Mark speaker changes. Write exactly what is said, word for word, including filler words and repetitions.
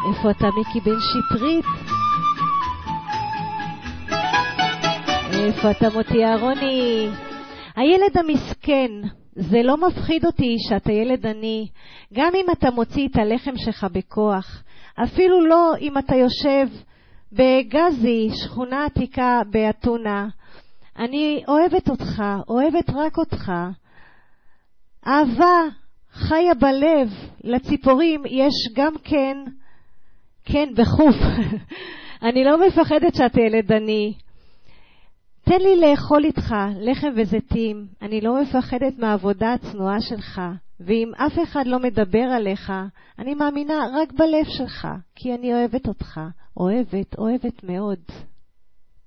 Speaker 1: איפה אתה מיקי בן שטרית? איפה אתה מוטי אהרוני? הילד המסכן, זה לא מפחיד אותי שאתה ילד עני, גם אם אתה מוציא את הלחם שלך בכוח, אפילו לא אם אתה יושב בגזי, שכונה עתיקה באתונה. אני אוהבת אותך, אוהבת רק אותך. אהבה חיה בלב, לציפורים יש גם כן, כן בחוף. אני לא מפחדת שאתה ילד עני. תן לי לאכול איתך לחם וזיתים, אני לא מפחדת מהעבודה הצנועה שלך, ואם אף אחד לא מדבר עליך, אני מאמינה רק בלב שלך, כי אני אוהבת אותך, אוהבת, אוהבת מאוד.